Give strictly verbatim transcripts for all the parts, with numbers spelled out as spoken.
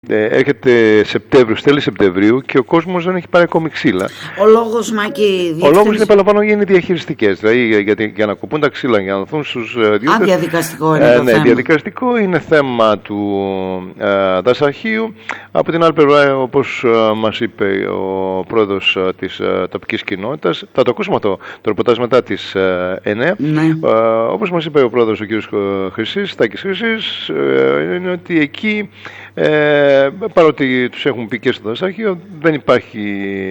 Ε, έρχεται Σεπτέμβριο, τέλη Σεπτεμβρίου και ο κόσμος δεν έχει πάρει ακόμη ξύλα. Ο λόγος, Μάκη, Ο λόγος είναι, παραλαμβάνω, είναι διαχειριστικές. Δηλαδή για, για να κοπούν τα ξύλα, για να δοθούν στους διώτες. Α, διαδικαστικό είναι ε, το ναι, θέμα. διαδικαστικό είναι θέμα του ε, δασαρχείου. Από την άλλη πλευρά, όπως ε, μας είπε ο πρόεδρος ε, της ε, τοπικής κοινότητας, θα το ακούσουμε αυτό το ρεπορτάζ μετά τις ε, εννιά. Ναι. Ε, όπως μας είπε ο πρόεδρος ο κ. Χρυσής, Τάκης Χρυσής, ε, είναι ότι εκεί, ε, παρότι τους έχουν πει και στο δασαρχείο, δεν υπάρχει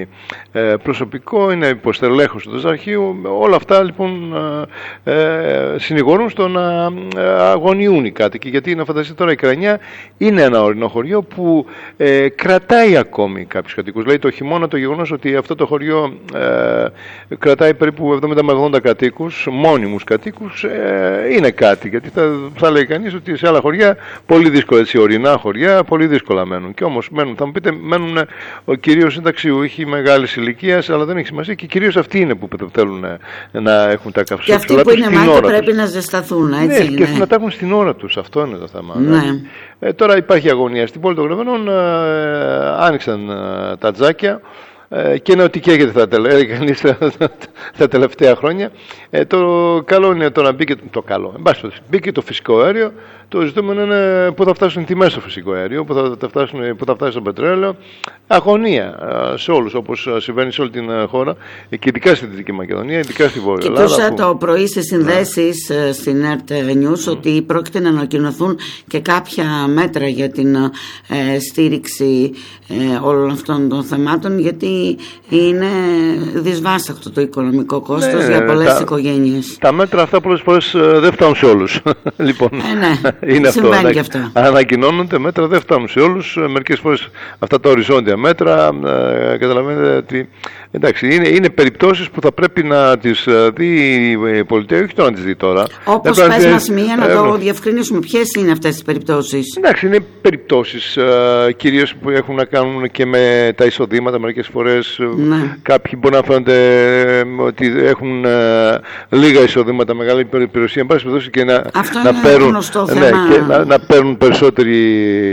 ε, προσωπικό, είναι υποστελέχος του δασαρχείου. Όλα αυτά λοιπόν ε, ε, συνηγορούν στο να αγωνιούν οι κάτοικοι, γιατί να φανταστείτε τώρα, η Κρανιά είναι ένα ορεινό χωριό που ε, κρατάει ακόμη κάποιους κατοίκους. Δηλαδή το χειμώνα, το γεγονός ότι αυτό το χωριό ε, κρατάει περίπου εβδομήντα με ογδόντα κατοίκους, μόνιμους κατοίκους, ε, είναι κάτι, γιατί θα, θα λέει κανείς ότι σε άλλα χωριά πολύ δύσκολα, έτσι, ορεινά χωριά, πολύ δύσκολα μένουν. Και όμως μένουν, θα μου πείτε, μένουν ο κυρίως συνταξιούχοι μεγάλης ηλικίας, αλλά δεν έχει σημασία, και κυρίως αυτοί είναι που θέλουν να έχουν τα καυσαψηλά. Και αυτοί που είναι μάκια πρέπει να ζεσταθούν, έτσι. Ναι, και να τα έχουν στην ώρα τους, αυτό είναι το θέμα. Ναι. Ε, τώρα υπάρχει αγωνία στην πόλη των Γρεβενών, ε, άνοιξαν ε, τα τζάκια. Ε, και είναι ότι καίγεται τα, τελε, κανείς, τα τελευταία χρόνια. Ε, το καλό είναι τώρα να μπήκε το καλό. Εν μπήκε το φυσικό αέριο. Το ζητούμενο είναι πού θα φτάσουν οι τιμές στο φυσικό αέριο, πού θα, φτάσουν, πού θα φτάσει το πετρέλαιο. Αγωνία σε όλους, όπως συμβαίνει σε όλη την χώρα, και ειδικά στη Δυτική Μακεδονία, ειδικά στη Βόρεια Ελλάδα. Κοιτούσα που... το πρωί σε συνδέσεις yeah. στην ΕΡΤ News mm. ότι πρόκειται να ανακοινωθούν και κάποια μέτρα για την ε, στήριξη ε, όλων αυτών των θεμάτων, γιατί είναι δυσβάσταχτο το οικονομικό κόστος ναι, για πολλές τα, οικογένειες. Τα μέτρα αυτά πολλές φορές δεν φτάνουν σε όλους. Λοιπόν, ε, ναι. είναι συμβαίνει αυτό. Και αυτό. Ανακοινώνονται μέτρα, δεν φτάνουν σε όλους. Μερικές φορές αυτά τα οριζόντια μέτρα, ε, καταλαβαίνετε ότι εντάξει, είναι, είναι περιπτώσεις που θα πρέπει να τις δει η πολιτεία, όχι τώρα να τις δει τώρα. Όπως ε, πες ε, μας μία, να ε, το ε, διευκρινίσουμε. Ποιες είναι αυτές τις περιπτώσεις? Εντάξει, είναι περιπτώσεις ε, κυρίως που έχουν να κάνουν και με τα εισοδήματα. Μερικές φορές ναι. κάποιοι μπορεί να φαίνονται ε, ότι έχουν ε, λίγα εισοδήματα, μεγάλη περιουσία, εν πάση περιπτώσει, και να, Αυτό να, παίρνουν, ναι, και να, να παίρνουν περισσότεροι,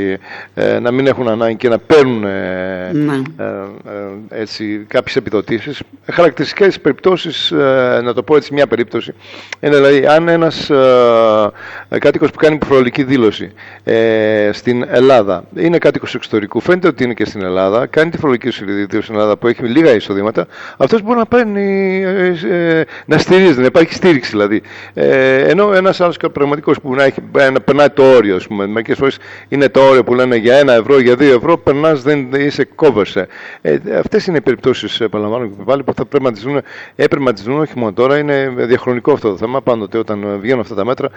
ε, να μην έχουν ανάγκη και να παίρνουν ε, ναι. ε, ε, έτσι, κάποιες επιδοτήσεις. Χαρακτηριστικές περιπτώσεις, ε, να το πω έτσι, μια περίπτωση είναι δηλαδή αν ένας ε, κάτοικος που κάνει φορολογική δήλωση ε, στην Ελλάδα, είναι κάτοικος εξωτερικού, φαίνεται ότι είναι και στην Ελλάδα, κάνει τη φορολογική δήλωση στην Ελλάδα που έχει λίγα εισοδήματα, αυτός μπορεί να παίρνει, ε, ε, να στηρίζεται, να υπάρχει στήριξη δηλαδή. Ε, ενώ ένας άλλος πραγματικός που να, έχει, να περνάει το όριο, ας πούμε, μερικές φορές είναι το όριο που λένε για ένα ευρώ, για δύο ευρώ, περνάς, δεν είσαι κόβερσε. Ε, αυτές είναι οι περιπτώσεις, επαναλαμβάνω και πάλι, που θα πρέπει να τις δουν, έπρεπε να τις δουν όχι μόνο τώρα, είναι διαχρονικό αυτό το θέμα. Πάντοτε όταν βγαίνουν αυτά τα μέτρα,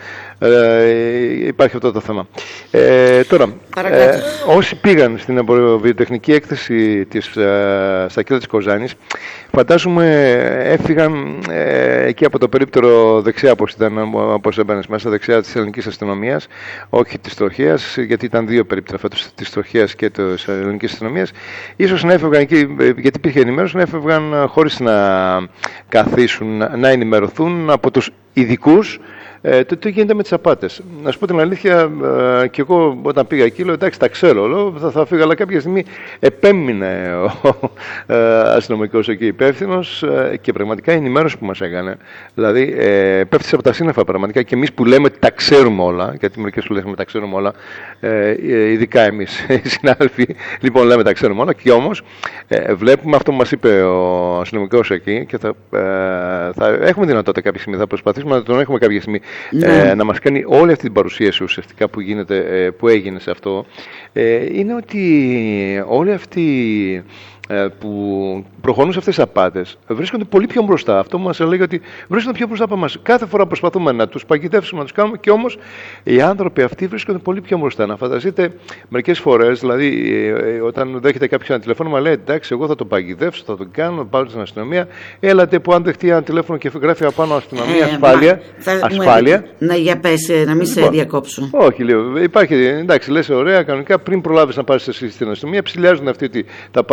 ε, υπάρχει αυτό το θέμα. Ε, τώρα, ε, όσοι πήγαν στην εμποροβιοτεχνική έκθεση της, ε, στα Κύλα της Κοζάνης, φαντάζομαι έφυγαν ε, εκεί από το περίπτερο δεξιά, όπως ήταν, όπως έμπαινες μέσα, δεξιά της ελληνικής αστυνομίας, όχι της τροχέας, γιατί ήταν δύο περίπτερα φέτος, της τροχέας και της ελληνικής αστυνομίας. Ίσως να έφευγαν εκεί, γιατί υπήρχε ενημέρωση, να έφευγαν χωρίς να καθίσουν, να ενημερωθούν από τους ειδικούς Ε, το τι γίνεται με τις απάτες. Να σου πω την αλήθεια, ε, και εγώ όταν πήγα εκεί λέω εντάξει, τα ξέρω, λέω, θα, θα φύγω, αλλά κάποια στιγμή επέμεινε ο ε, αστυνομικός εκεί υπεύθυνος ε, και πραγματικά η ενημέρωση που μας έκανε, δηλαδή ε, πέφτει από τα σύννεφα πραγματικά, και εμείς που λέμε ότι τα ξέρουμε όλα, γιατί μερικές που λέμε τα ξέρουμε όλα, ε, ειδικά εμείς οι συνάδελφοι, λοιπόν λέμε τα ξέρουμε όλα, και όμως ε, βλέπουμε αυτό που μας είπε ο αστυνομικός εκεί, και θα, ε, θα έχουμε δυνατότητα κάποια στιγμή, θα προσπαθήσουμε να τον έχουμε κάποια στιγμή. Ναι. Ε, να μας κάνει όλη αυτή την παρουσίαση ουσιαστικά που, γίνεται, ε, που έγινε σε αυτό, ε, είναι ότι όλοι αυτοί ε, που προχωρούν σε αυτές τις απάτες βρίσκονται πολύ πιο μπροστά. Αυτό που μας έλεγε ότι βρίσκονται πιο μπροστά από εμάς. Κάθε φορά προσπαθούμε να τους παγιδεύσουμε, να τους κάνουμε, και όμως οι άνθρωποι αυτοί βρίσκονται πολύ πιο μπροστά. Να φανταστείτε μερικές φορές, δηλαδή ε, όταν δέχεται κάποιος ένα τηλέφωνο, λέει εντάξει, εγώ θα τον παγιδεύσω, θα τον κάνω, πάω στην αστυνομία. Έλατε που αν δεχτεί ένα τηλέφωνο και γράφει απάνω αστυνομία, ε, ασφάλεια. Θα, ασφάλεια. Να για πες, να μην σε διακόψω. Όχι, λέω. Υπάρχει, εντάξει, λες ωραία, κανονικά πριν προλάβεις να πάρεις εσύ στην αστυνομία, ψηλιάζουν αυτοί ότι θα πάρεις στην αστυνομία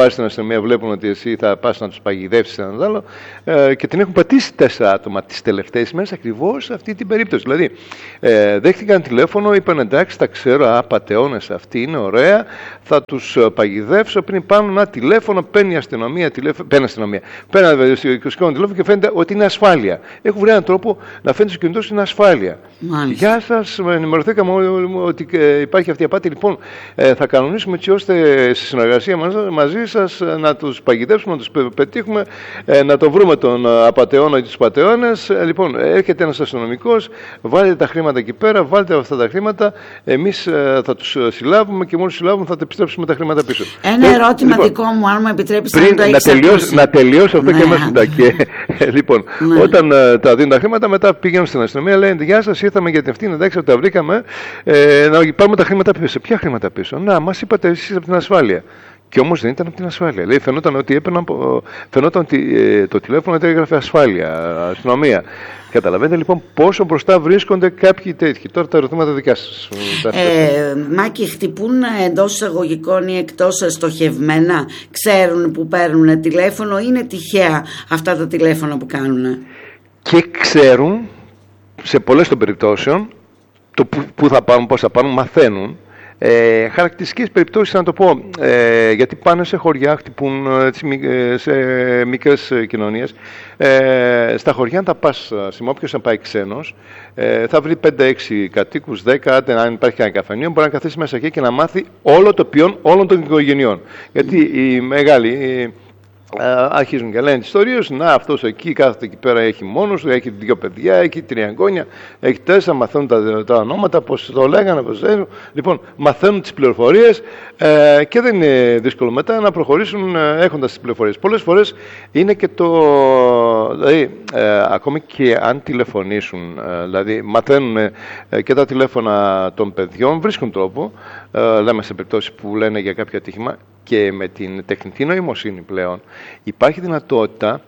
αστυνομία βλέπουν ότι εσύ θα πας να τους παγιδεύσεις έναν άλλο ε, και την έχουν πατήσει τέσσερα άτομα τις τελευταίες μέρες ακριβώς σε αυτή την περίπτωση. Δηλαδή, ε, δέχτηκαν τηλέφωνο, είπαν εντάξει, τα ξέρω, α, πατεώνες αυτοί είναι ωραία, θα τους παγιδεύσω. Πριν πάνω ένα τηλέφωνο, παίρνει η αστυνομία, τηλέφωνο, παίρνει αστυνομία, παίρνει ένα τηλέφωνο και φαίνεται ότι είναι ασφάλεια. Έχουν βρει έναν τρόπο να φαίνεται στο κινητό είναι ασφάλεια. Μάλιστα. Γεια σας, ενημερωθήκαμε ότι υπάρχει αυτή η απάτη. Λοιπόν, ε, θα κανονίσουμε έτσι ώστε στη συνεργασία μαζί σας να τους παγιδεύσουμε, να τους πετύχουμε, ε, να το βρούμε τον απατεώνα ή τους πατεώνες. Ε, λοιπόν, έρχεται ένας αστυνομικός, βάλετε τα χρήματα εκεί πέρα, βάλτε αυτά τα χρήματα, εμείς ε, θα τους συλλάβουμε και μόλις συλλάβουμε θα τα επιστρέψουμε τα χρήματα πίσω. Ένα ε, ερώτημα λοιπόν, δικό μου, αν μου επιτρέπεις πριν, να, να, τελειώσω, να τελειώσω αυτό ναι. και μέσα και, λοιπόν, ναι. όταν ε, τα δίνουν τα χρήματα, μετά πηγαίνουν στην αστυνομία, λένε γεια σας, ήρθαμε για την ευθύνη, εντάξει, τα βρήκαμε, ε, να πάρουμε τα χρήματα πίσω. Ποια χρήματα πίσω? Να, μας είπατε εσείς από την ασφάλεια. Και όμως δεν ήταν από την ασφάλεια. Λέει, φαινόταν ότι, έπαιρνα, φαινόταν ότι ε, το τηλέφωνο έγραφε ασφάλεια, αστυνομία. Καταλαβαίνετε λοιπόν πόσο μπροστά βρίσκονται κάποιοι τέτοιοι. Τώρα τα ερωτήματα δικά σας. Ε, Μάκη, χτυπούν εντός εισαγωγικών ή εκτός στοχευμένα, ξέρουν που παίρνουν τηλέφωνο, είναι τυχαία αυτά τα τηλέφωνα που κάνουν? Και ξέρουν σε πολλές των περιπτώσεων το που, που θα πάρουν, πώς θα πάρουν, μαθαίνουν. Ε, χαρακτηριστικές περιπτώσεις να το πω, ε, γιατί πάνε σε χωριά, χτυπούν έτσι, σε μικρές κοινωνίες. Ε, στα χωριά αν τα πας, όποιος να πάει ξένος, ε, θα βρει πέντε έξι κατοίκους, δέκα, αν υπάρχει ένα καφενείο, μπορεί να καθίσει μέσα εκεί και να μάθει όλο το ποιόν όλων των οικογενειών. Γιατί οι μεγάλοι οι, Uh, αρχίζουν και λένε τις ιστορίες. Να, αυτός εκεί κάθεται εκεί πέρα, έχει μόνος του, έχει δύο παιδιά, έχει τρία εγγόνια, έχει τέσσερα, μαθαίνουν τα, τα ονόματα, πώς το λέγανε, πώς το... Λοιπόν, μαθαίνουν τις πληροφορίες ε, και δεν είναι δύσκολο μετά να προχωρήσουν ε, έχοντας τις πληροφορίες. Πολλές φορές είναι και το... Δηλαδή, ε, ακόμη και αν τηλεφωνήσουν, ε, δηλαδή μαθαίνουν ε, και τα τηλέφωνα των παιδιών, βρίσκουν τρόπο, ε, λέμε σε περιπτώσεις που λένε για κάποιο ατύχημα, και με την τεχνητή νοημοσύνη πλέον υπάρχει δυνατότητα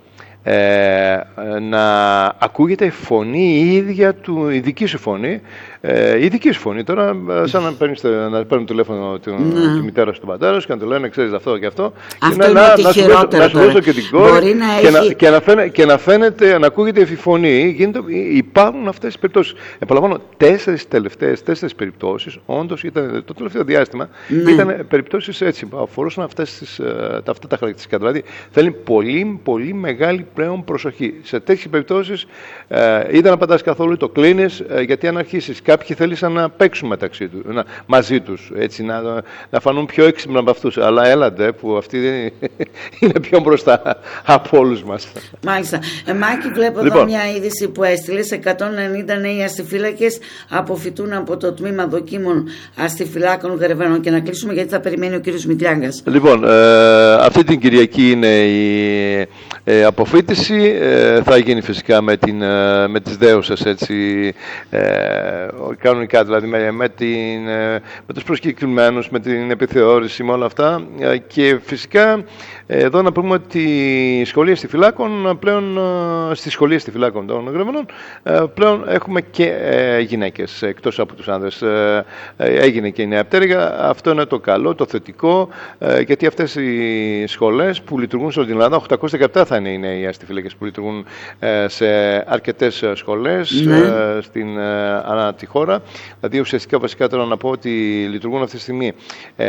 ε, να ακούγεται η φωνή η ίδια του, η δική σου φωνή, ε, η δική σου φωνή τώρα, σαν να παίρνεις, να παίρνουν τηλέφωνο τη ναι. μητέρα σου, του πατέρα σου και να του λένε ξέρεις αυτό και αυτό. Αυτό και είναι να, ότι να, χειρότερο. Να σου δώσω και την κόρη να και, έχει... να, και, να φαίνεται, και να φαίνεται, να ακούγεται η φωνή. Γίνεται, υπάρχουν αυτές τις περιπτώσεις. Επαναλαμβάνω, τέσσερις τελευταίες, τέσσερις περιπτώσεις, όντως ήταν το τελευταίο διάστημα, ναι. ήταν περιπτώσεις έτσι, αφορούσαν αυτές τις, τα, αυτά τα χαρακτηριστικά. Δηλαδή, θέλει πολύ, πολύ μεγάλη πλέον προσοχή. Σε τέτοιες περιπτώσεις, ε, ή δεν απαντάς καθόλου, το κλείνεις, ε, γιατί αν αρχίσεις, κάποιοι θέλησαν να παίξουν μεταξύ τους, να, μαζί τους, έτσι, να, να φανούν πιο έξυπνοι από αυτούς. Αλλά έλατε, που αυτοί δεν είναι πιο μπροστά από όλους μας. Μάλιστα. Ε, Μάκη, βλέπω λοιπόν εδώ μια είδηση που έστειλες. εκατόν ενενήντα νέοι αστιφύλακες αποφυτούν από το τμήμα δοκίμων αστιφυλάκων Γρεβενών. Και να κλείσουμε, γιατί θα περιμένει ο κύριος Μητριάγκας. Λοιπόν, ε, αυτή την Κυριακή είναι η ε, αποφύτιση. Ε, θα γίνει φυσικά με, την, ε, με τις δέουσες, έτσι, ε, κανονικά, δηλαδή με, με, την, ε, με τους προσκεκλημένους, με την επιθεώρηση, με όλα αυτά. Ε, και φυσικά εδώ να πούμε ότι η σχολή αστιφυλάκων πλέον, στη σχολή αστιφυλάκων των Γρεβενών, πλέον έχουμε και ε, γυναίκες εκτός από τους άνδρες. Ε, έγινε και η νέα πτέρυγα. Αυτό είναι το καλό, το θετικό, ε, γιατί αυτές οι σχολές που λειτουργούν σε όλη την Ελλάδα, οκτακόσιες δεκαεπτά θα είναι οι νέοι αστιφύλακες που λειτουργούν ε, σε αρκετές σχολές ναι. ε, στην ε, ανά τη χώρα. Δηλαδή ουσιαστικά βασικά τώρα να πω ότι λειτουργούν αυτή τη στιγμή ε,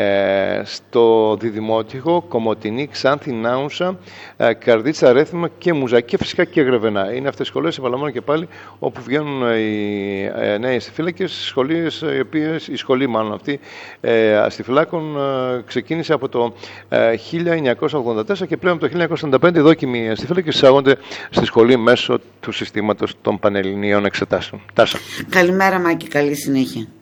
στο Διδημότυχο, Κομοτηνή, Ξάνθη, Νάουσα, ε, Καρδίτσα, Ρέθυμνο και Μουζακή και φυσικά και Γρεβενά. Είναι αυτές οι σχολές, επαναλαμβάνω και πάλι, όπου βγαίνουν οι ε, νέοι αστιφύλακες, σχολείες, οι οποίες, η σχολή μάλλον αυτή ε, αστιφυλάκων ε, ξεκίνησε από το ε, χίλια εννιακόσια ογδόντα τέσσερα και πλέον από το χίλια εννιακόσια ογδόντα πέντε οι δόκιμοι αστιφύλακες εισάγονται στη σχολή μέσω του συστήματος των πανελληνίων εξετάσεων. Τάσα. Καλημέρα Μάκη, καλή συνέχεια.